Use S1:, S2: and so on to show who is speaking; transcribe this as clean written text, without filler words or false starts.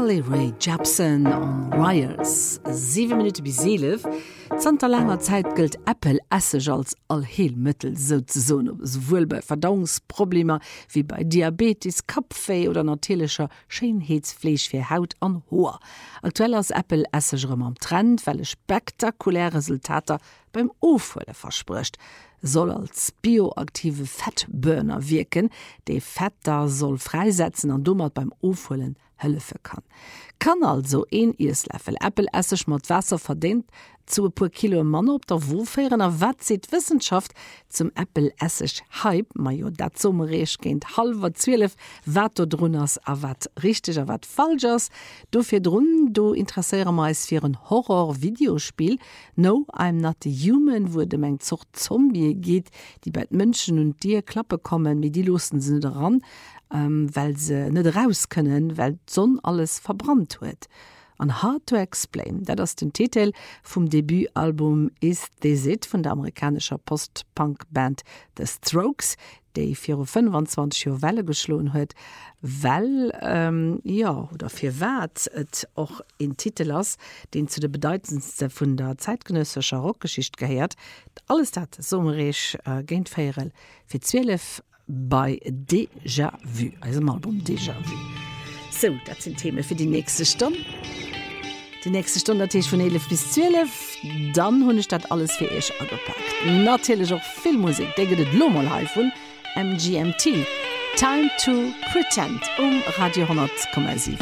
S1: Carly Rae Jepsen on Ryers 7 Minuten bis 11. Seit langer Zeit gilt Apple Essig als Allheilmittel sowohl bei Verdauungsproblemen wie bei Diabetes, Kopfweh oder natürlicher Schönheitsfleisch für Haut an Haar. Aktuell ist Apple Essig am Trend, weil es spektakuläre Resultate beim Aufholen verspricht. Soll als bioaktive Fettburner wirken, die Fett da soll freisetzen und damit beim Aufholen helfen kann. Kann also ein Esslöffel Apple Essig mit Wasser verdient zu ein paar Kilo Mann op der Wofeieren wat sieht Wissenschaft zum Apple Essig Hype, ma jo dat sommerrecht géint halber 12 wat do drunners a wat richtig a wat falschers. Dofir drun do interesseiere meist fir een Horror-Videospiel No, I'm Not a Human, wo dem eng Zucht Zombie geht, die bei Menschen und Dir Klappe kommen, mit die losen sind daran, weil se net raus können, weil Sonn alles verbrannt huet. An Hard to Explain, dat ass den Titel vom Debütalbum Is This It von der amerikanischer Post-Punk-Band The Strokes, déi fir 25 Jahre Welle geschloen huet, weil oder fir wat et och in Titel ass, den zu de bedeutendste vun der zeitgenössischer Rockgeschicht gehäert. Alles dat sommerich géint feierel fir 12 bei Déjà Vu, also im Album Déjà Vu. So, das sind Themen für die nächste Stunde. Die nächste Stunde natürlich von 11 bis 12. Dann habe ich das alles für euch angepackt. Natürlich auch viel Musik. Denke das Lomal High von MGMT. Time to Pretend Radio 100,7.